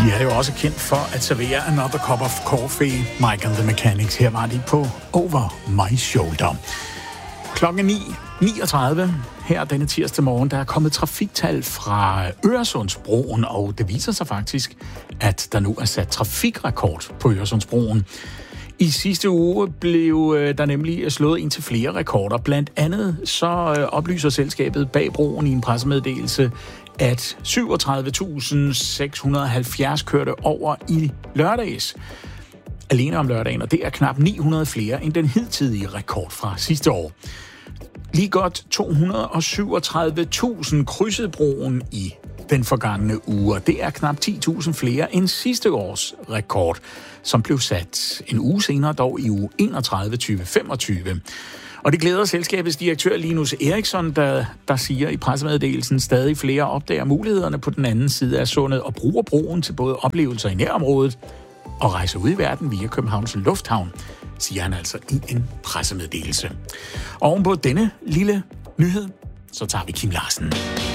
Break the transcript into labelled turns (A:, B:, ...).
A: De er jo også kendt for at servere Another Cup of Coffee. Mike and the Mechanics, her var de på Over My Shoulder. Klokken 9:39 her denne tirsdag morgen, der er kommet trafiktal fra Øresundsbroen, og det viser sig faktisk, at der nu er sat trafikrekord på Øresundsbroen. I sidste uge blev der nemlig slået ind til flere rekorder. Blandt andet så oplyser selskabet bag broen i en pressemeddelelse, at 37.670 kørte over i lørdags. Alene om lørdagen, og det er knap 900 flere end den hidtidige rekord fra sidste år. Lige godt 237.000 krydsede broen i den forgangne uge, og det er knap 10.000 flere end sidste års rekord, som blev sat en uge senere, dog i uge 31-2025. Og det glæder selskabets direktør Linus Eriksson, der siger i pressemeddelelsen, stadig flere opdager mulighederne på den anden side af sundet og bruger broen til både oplevelser i nærområdet og rejser ud i verden via Københavns Lufthavn, siger han altså i en pressemeddelelse. Ovenpå denne lille nyhed, så tager vi Kim Larsen.